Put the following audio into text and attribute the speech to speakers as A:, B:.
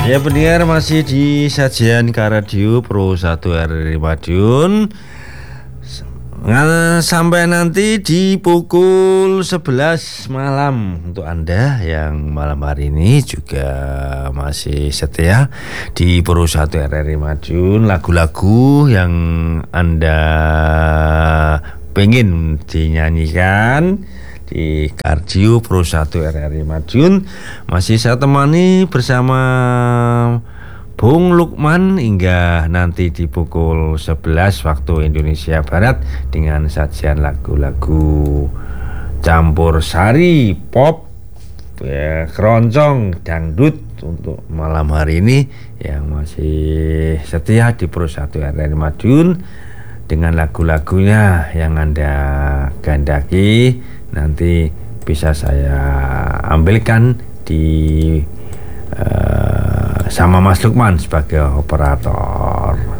A: Ya pendengar, masih di sajian Radio Pro 1 RRI Madiun. Sampai nanti di pukul 11 malam untuk Anda yang malam hari ini juga masih setia di Pro 1 RRI Madiun. Lagu-lagu yang Anda pengen dinyanyikan di Kardio Pro 1 RRI Madiun masih saya temani bersama Bung Lukman hingga nanti di pukul 11 waktu Indonesia Barat dengan sajian lagu-lagu campur sari, pop, ya, keroncong, dangdut untuk malam hari ini yang masih setia di Pro 1 RRI Madiun dengan lagu-lagunya yang Anda gandaki. Nanti bisa saya ambilkan di sama Mas Lukman sebagai operator.